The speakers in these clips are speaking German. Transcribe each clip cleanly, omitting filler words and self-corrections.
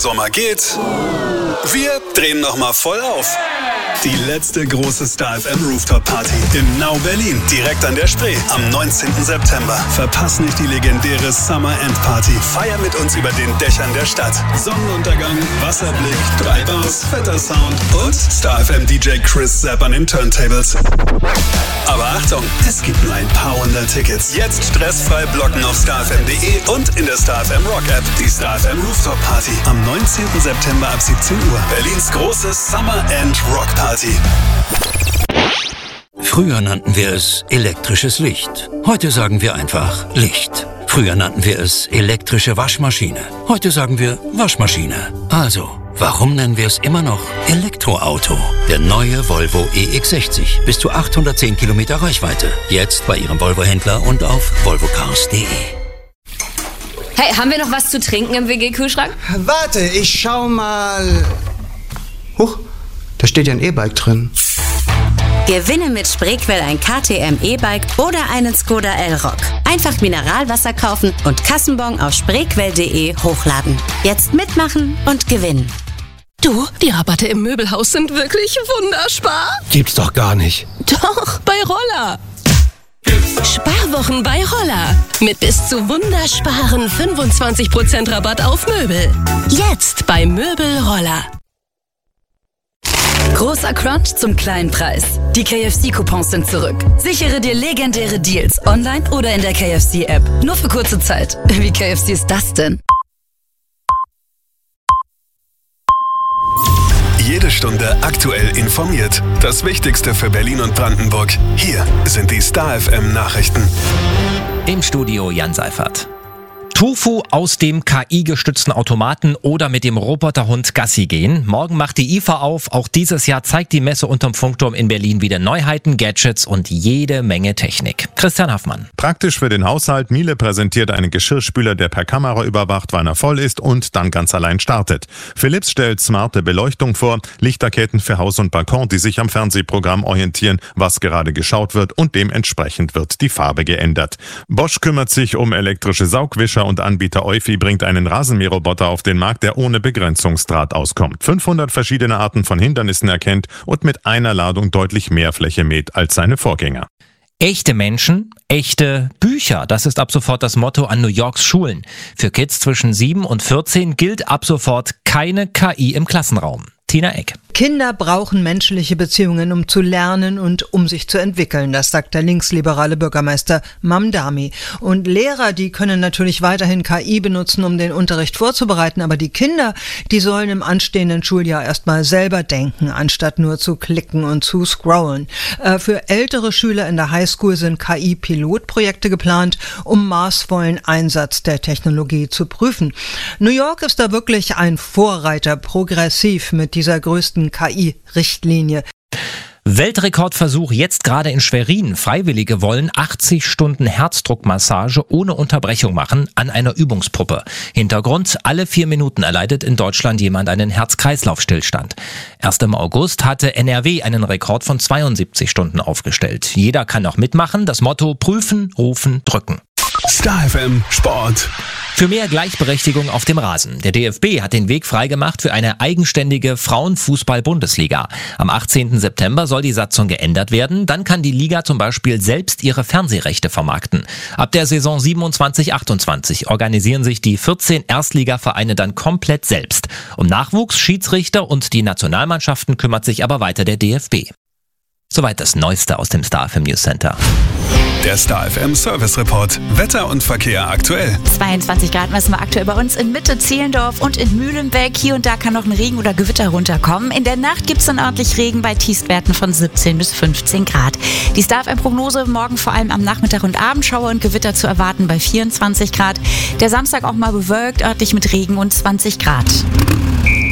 Sommer geht. Wir drehen nochmal voll auf. Die letzte große Star FM Rooftop Party in Nau, Berlin. Direkt an der Spree am 19. September. Verpass nicht die legendäre Summer End Party. Feier mit uns über den Dächern der Stadt. Sonnenuntergang, Wasserblick, 3 Bars, fetter Sound und Star FM DJ Chris Zapp an den Turntables. Aber Achtung, es gibt nur ein paar hundert Tickets. Jetzt stressfrei blocken auf starfm.de und in der Star FM Rock App. Die Star FM Rooftop Party am 19. September ab 17 Uhr. Berlins große Summer End Rock Party. Früher nannten wir es elektrisches Licht. Heute sagen wir einfach Licht. Früher nannten wir es elektrische Waschmaschine. Heute sagen wir Waschmaschine. Also, warum nennen wir es immer noch Elektroauto? Der neue Volvo EX60. Bis zu 810 Kilometer Reichweite. Jetzt bei Ihrem Volvo-Händler und auf volvocars.de. Hey, haben wir noch was zu trinken im WG-Kühlschrank? Warte, ich schau mal. Huch, da steht ja ein E-Bike drin. Gewinne mit Spreequell ein KTM E-Bike oder einen Skoda Elrock. Einfach Mineralwasser kaufen und Kassenbon auf spreequell.de hochladen. Jetzt mitmachen und gewinnen. Du, die Rabatte im Möbelhaus sind wirklich wunderspar. Gibt's doch gar nicht. Doch, bei Roller. Sparwochen bei Roller. Mit bis zu wundersparen 25% Rabatt auf Möbel. Jetzt bei Möbel Roller. Großer Crunch zum kleinen Preis. Die KFC-Coupons sind zurück. Sichere dir legendäre Deals online oder in der KFC-App. Nur für kurze Zeit. Wie KFC ist das denn? Jede Stunde aktuell informiert. Das Wichtigste für Berlin und Brandenburg. Hier sind die Star FM Nachrichten. Im Studio Jan Seifert. Tofu aus dem KI-gestützten Automaten oder mit dem Roboterhund Gassi gehen. Morgen macht die IFA auf. Auch dieses Jahr zeigt die Messe unterm Funkturm in Berlin wieder Neuheiten, Gadgets und jede Menge Technik. Christian Haffmann. Praktisch für den Haushalt. Miele präsentiert einen Geschirrspüler, der per Kamera überwacht, wann er voll ist und dann ganz allein startet. Philips stellt smarte Beleuchtung vor, Lichterketten für Haus und Balkon, die sich am Fernsehprogramm orientieren, was gerade geschaut wird, und dementsprechend wird die Farbe geändert. Bosch kümmert sich um elektrische Saugwischer und Anbieter Eufy bringt einen Rasenmäherroboter auf den Markt, der ohne Begrenzungsdraht auskommt. 500 verschiedene Arten von Hindernissen erkennt und mit einer Ladung deutlich mehr Fläche mäht als seine Vorgänger. Echte Menschen, echte Bücher. Das ist ab sofort das Motto an New Yorks Schulen. Für Kids zwischen 7 und 14 gilt ab sofort keine KI im Klassenraum. Tina Eck. Kinder brauchen menschliche Beziehungen, um zu lernen und um sich zu entwickeln. Das sagt der linksliberale Bürgermeister Mamdani. Und Lehrer, die können natürlich weiterhin KI benutzen, um den Unterricht vorzubereiten. Aber die Kinder, die sollen im anstehenden Schuljahr erstmal selber denken, anstatt nur zu klicken und zu scrollen. Für ältere Schüler in der Highschool sind KI-Pilotprojekte geplant, um maßvollen Einsatz der Technologie zu prüfen. New York ist da wirklich ein Vorreiter, progressiv mit dieser größten KI-Richtlinie. Weltrekordversuch jetzt gerade in Schwerin. Freiwillige wollen 80 Stunden Herzdruckmassage ohne Unterbrechung machen an einer Übungspuppe. Hintergrund: alle 4 Minuten erleidet in Deutschland jemand einen Herz-Kreislauf-Stillstand. Erst im August hatte NRW einen Rekord von 72 Stunden aufgestellt. Jeder kann noch mitmachen. Das Motto: prüfen, rufen, drücken. Star FM Sport. Für mehr Gleichberechtigung auf dem Rasen. Der DFB hat den Weg freigemacht für eine eigenständige Frauenfußball-Bundesliga. Am 18. September soll die Satzung geändert werden. Dann kann die Liga zum Beispiel selbst ihre Fernsehrechte vermarkten. Ab der Saison 27/28 organisieren sich die 14 Erstligavereine dann komplett selbst. Um Nachwuchs, Schiedsrichter und die Nationalmannschaften kümmert sich aber weiter der DFB. Soweit das Neueste aus dem Star FM News Center. Der Star FM Service Report. Wetter und Verkehr aktuell. 22 Grad messen wir aktuell bei uns in Mitte, Zehlendorf und in Mühlenbeck. Hier und da kann noch ein Regen oder Gewitter runterkommen. In der Nacht gibt es dann örtlich Regen bei Tiefstwerten von 17 bis 15 Grad. Die Star FM Prognose: morgen vor allem am Nachmittag und Abend Schauer und Gewitter zu erwarten bei 24 Grad. Der Samstag auch mal bewölkt, örtlich mit Regen und 20 Grad.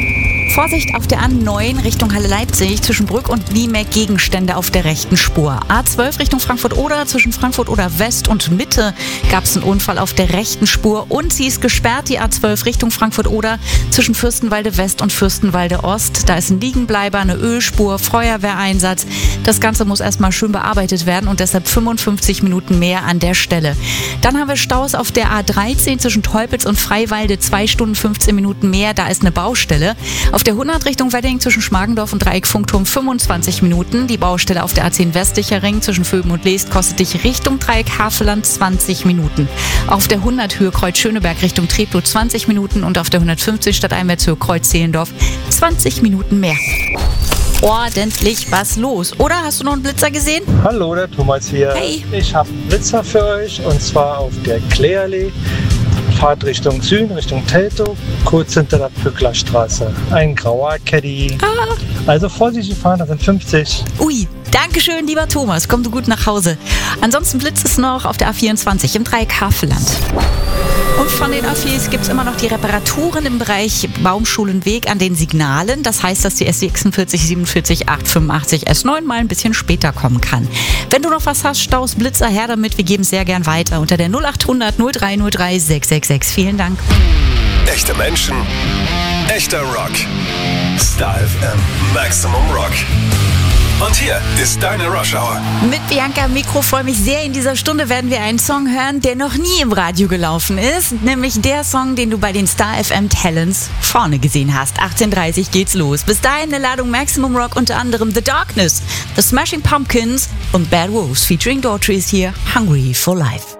Vorsicht auf der A9 Richtung Halle Leipzig zwischen Brück und Liemeck Gegenstände auf der rechten Spur. A12 Richtung Frankfurt-Oder zwischen Frankfurt-Oder West und Mitte gab es einen Unfall auf der rechten Spur und sie ist gesperrt, die A12 Richtung Frankfurt-Oder zwischen Fürstenwalde West und Fürstenwalde Ost. Da ist ein Liegenbleiber, eine Ölspur, Feuerwehreinsatz. Das Ganze muss erstmal schön bearbeitet werden und deshalb 55 Minuten mehr an der Stelle. Dann haben wir Staus auf der A13 zwischen Teupitz und Freiwalde, 2 Stunden 15 Minuten mehr. Da ist eine Baustelle. Auf der 100 Richtung Wedding zwischen Schmargendorf und Dreieck Funkturm 25 Minuten. Die Baustelle auf der A10 Westlicher Ring zwischen Vöben und Leest kostet dich Richtung Dreieck Havelland 20 Minuten. Auf der 100 Höhe Kreuz Schöneberg Richtung Treptow 20 Minuten und auf der 150 Stadteinwärts Höhe Kreuz Zehlendorf 20 Minuten mehr. Ordentlich was los. Oder hast du noch einen Blitzer gesehen? Hallo, der Thomas hier. Hey. Ich habe einen Blitzer für euch und zwar auf der Klärallee. Fahrt Richtung Süden, Richtung Teltow, kurz hinter der Pücklerstraße. Ein grauer Caddy. Also vorsichtig fahren, das sind 50. Ui, dankeschön, lieber Thomas. Komm du gut nach Hause. Ansonsten blitzt es noch auf der A24 im Dreieck Havelland. Und von den Öffis gibt es immer noch die Reparaturen im Bereich Baumschulenweg an den Signalen. Das heißt, dass die S46, 47, 885, S9 mal ein bisschen später kommen kann. Wenn du noch was hast, Staus, Blitzer, her damit. Wir geben es sehr gern weiter unter der 0800 0303 666. Vielen Dank. Echte Menschen, echter Rock. Star FM Maximum Rock. Und hier ist deine Rush Hour. Mit Bianca am Mikro freue mich sehr. In dieser Stunde werden wir einen Song hören, der noch nie im Radio gelaufen ist. Nämlich der Song, den du bei den Star FM Talents vorne gesehen hast. 18:30 Uhr geht's los. Bis dahin eine Ladung Maximum Rock, unter anderem The Darkness, The Smashing Pumpkins und Bad Wolves featuring Daughtry ist hier, Hungry for Life.